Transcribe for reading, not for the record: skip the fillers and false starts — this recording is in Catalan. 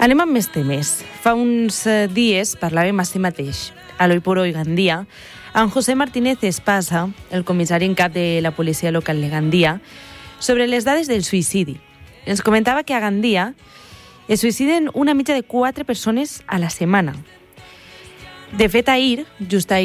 Anem amb més temes. Fa uns dies parlàvem així mateix, a l'Hoy por Hoy Gandia, amb José Martínez Espasa, el comissari en cap de la policia local de Gandia, sobre les dades del suïcidi. Ens comentava que a Gandia es suïciden una mitja de 4 persones a la setmana. De fet, just ahir